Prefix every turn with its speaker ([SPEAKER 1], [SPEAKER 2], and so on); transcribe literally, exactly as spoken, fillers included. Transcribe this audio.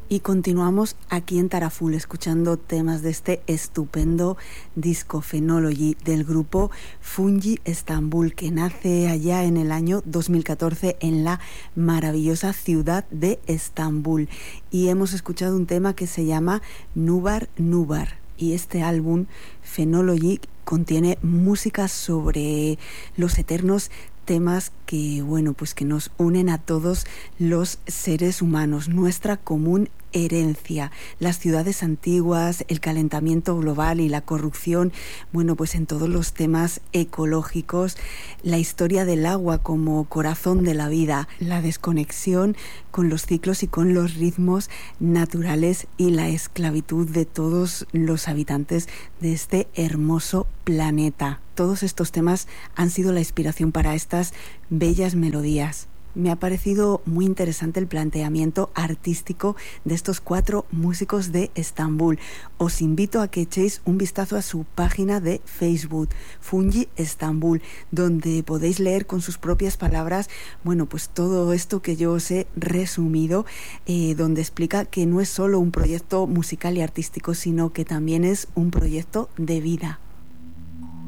[SPEAKER 1] Y continuamos aquí en Taraful escuchando temas de este estupendo disco Phenology del grupo Fungi Estambul, que nace allá en el año dos mil catorce en la maravillosa ciudad de Estambul. Y hemos escuchado un tema que se llama Nubar Nubar. Y este álbum Phenology contiene música sobre los eternos temas que, bueno, pues que nos unen a todos los seres humanos, nuestra común herencia, las ciudades antiguas, el calentamiento global y la corrupción, bueno, pues en todos los temas ecológicos, la historia del agua como corazón de la vida, la desconexión con los ciclos y con los ritmos naturales y la esclavitud de todos los habitantes de este hermoso planeta. Todos estos temas han sido la inspiración para estas bellas melodías. Me ha parecido muy interesante el planteamiento artístico de estos cuatro músicos de Estambul. Os invito a que echéis un vistazo a su página de Facebook, Fungi Estambul, donde podéis leer con sus propias palabras, bueno, pues todo esto que yo os he resumido, eh, donde explica que no es solo un proyecto musical y artístico, sino que también es un proyecto de vida.